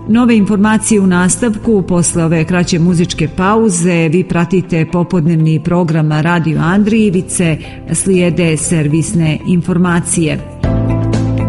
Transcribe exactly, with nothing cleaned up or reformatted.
Nove informacije u nastavku. Posle ove kraće muzičke pauze vi pratite popodnevni program Radio Andrijevice, slijede servisne informacije.